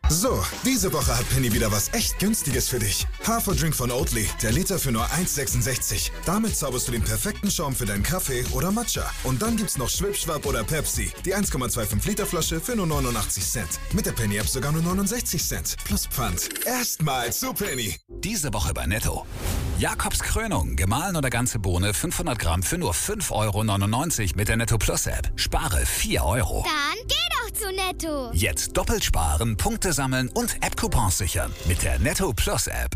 So, diese Woche hat Penny wieder was echt Günstiges für dich. Haferdrink von Oatly, der Liter für nur 1,66. Damit zauberst du den perfekten Schaum für deinen Kaffee oder Matcha. Und dann gibt's noch Schwipschwapp oder Pepsi, die 1,25 Liter Flasche für nur 89 Cent. Mit der Penny-App sogar nur 69 Cent. Plus Pfand. Erstmal zu Penny. Diese Woche bei Netto. Jakobs Krönung, gemahlen oder ganze Bohne, 500 Gramm für nur 5,99 € mit der Netto Plus App. Spare 4 €. Dann geh doch zu Netto. Jetzt doppelt sparen, Punkte sammeln und App-Coupons sichern mit der Netto Plus App.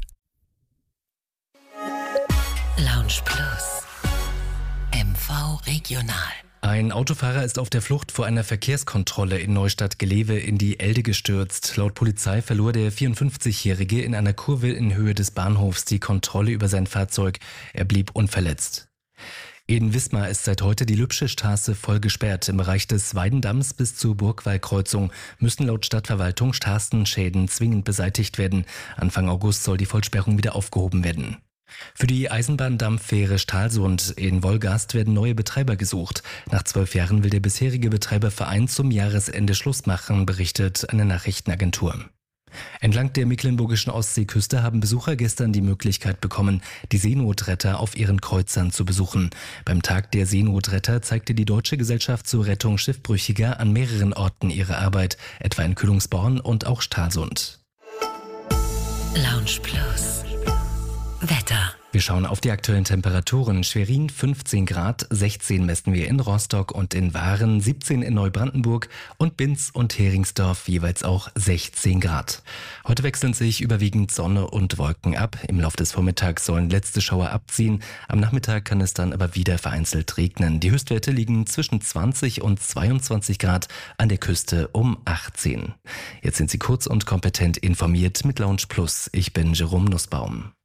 Lounge Plus. MV Regional. Ein Autofahrer ist auf der Flucht vor einer Verkehrskontrolle in Neustadt-Gelewe in die Elde gestürzt. Laut Polizei verlor der 54-Jährige in einer Kurve in Höhe des Bahnhofs die Kontrolle über sein Fahrzeug. Er blieb unverletzt. In Wismar ist seit heute die Lübsche Straße voll gesperrt. Im Bereich des Weidendamms bis zur Burgwallkreuzung müssen laut Stadtverwaltung Straßenschäden zwingend beseitigt werden. Anfang August soll die Vollsperrung wieder aufgehoben werden. Für die Eisenbahndampffähre Stralsund in Wolgast werden neue Betreiber gesucht. Nach 12 Jahren will der bisherige Betreiberverein zum Jahresende Schluss machen, berichtet eine Nachrichtenagentur. Entlang der mecklenburgischen Ostseeküste haben Besucher gestern die Möglichkeit bekommen, die Seenotretter auf ihren Kreuzern zu besuchen. Beim Tag der Seenotretter zeigte die Deutsche Gesellschaft zur Rettung Schiffbrüchiger an mehreren Orten ihre Arbeit, etwa in Kühlungsborn und auch Stralsund. Lounge Plus. Wetter. Wir schauen auf die aktuellen Temperaturen. Schwerin 15 Grad, 16 messen wir in Rostock und in Waren, 17 in Neubrandenburg und Binz und Heringsdorf jeweils auch 16 Grad. Heute wechseln sich überwiegend Sonne und Wolken ab. Im Laufe des Vormittags sollen letzte Schauer abziehen. Am Nachmittag kann es dann aber wieder vereinzelt regnen. Die Höchstwerte liegen zwischen 20 und 22 Grad, an der Küste um 18. Jetzt sind Sie kurz und kompetent informiert mit Lounge Plus. Ich bin Jerome Nussbaum.